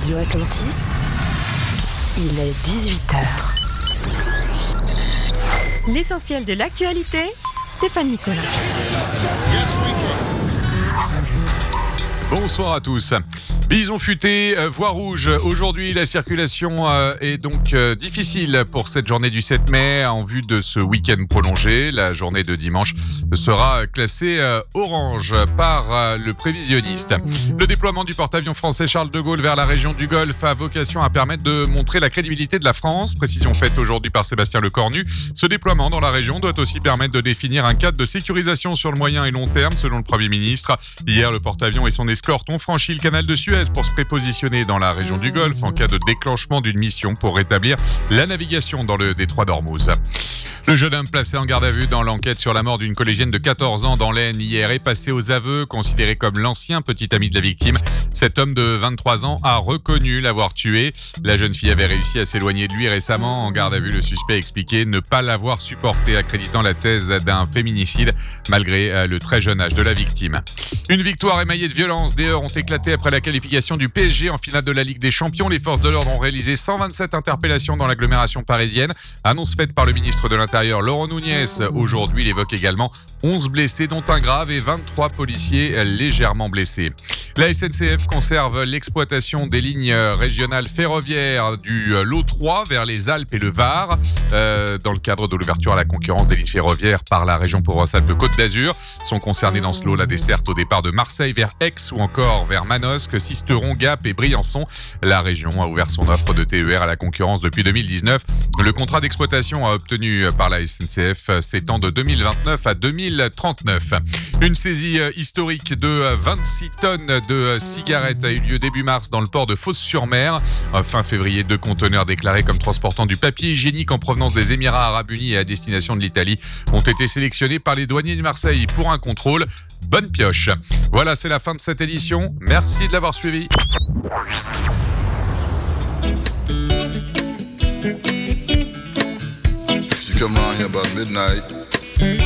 Radio Atlantis, il est 18h. L'essentiel de l'actualité, Stéphane Nicolas. Bonsoir à tous. Bison futé, voie rouge. Aujourd'hui, la circulation est donc difficile pour cette journée du 7 mai en vue de ce week-end prolongé. La journée de dimanche sera classée orange par le prévisionniste. Le déploiement du porte-avions français Charles de Gaulle vers la région du Golfe a vocation à permettre de montrer la crédibilité de la France. Précision faite aujourd'hui par Sébastien Lecornu. Ce déploiement dans la région doit aussi permettre de définir un cadre de sécurisation sur le moyen et long terme, selon le Premier ministre. Hier, le porte-avions et son escorte ont franchi le canal de Suez pour se prépositionner dans la région du Golfe en cas de déclenchement d'une mission pour rétablir la navigation dans le détroit d'Ormuz. Le jeune homme placé en garde à vue dans l'enquête sur la mort d'une collégienne de 14 ans dans l'Aisne hier est passé aux aveux, considéré comme l'ancien petit ami de la victime. Cet homme de 23 ans a reconnu l'avoir tué. La jeune fille avait réussi à s'éloigner de lui récemment. En garde à vue, le suspect a expliqué ne pas l'avoir supporté, accréditant la thèse d'un féminicide malgré le très jeune âge de la victime. Une victoire émaillée de violence. Des heurts ont éclaté après la qualification du PSG en finale de la Ligue des Champions. Les forces de l'ordre ont réalisé 127 interpellations dans l'agglomération parisienne. Annonce faite par le ministre de l'Intérieur Laurent Nunez. Aujourd'hui, il évoque également 11 blessés, dont un grave, et 23 policiers légèrement blessés. La SNCF conserve l'exploitation des lignes régionales ferroviaires du lot 3 vers les Alpes et le Var, dans le cadre de l'ouverture à la concurrence des lignes ferroviaires par la région Provence-Alpes-Côte d'Azur. Sont concernés dans ce lot la desserte au départ de Marseille vers Aix ou encore vers Manosque, Sisteron, Gap et Briançon. La région a ouvert son offre de TER à la concurrence depuis 2019. Le contrat d'exploitation obtenu par la SNCF s'étend de 2029 à 2039. Une saisie historique de 26 tonnes de cigarettes a eu lieu début mars dans le port de Fos-sur-Mer. Fin février, 2 conteneurs déclarés comme transportant du papier hygiénique en provenance des Émirats Arabes Unis et à destination de l'Italie ont été sélectionnés par les douaniers de Marseille pour un contrôle. Bonne pioche. Voilà, c'est la fin de cette édition. Merci de l'avoir suivi. She come around here about midnight.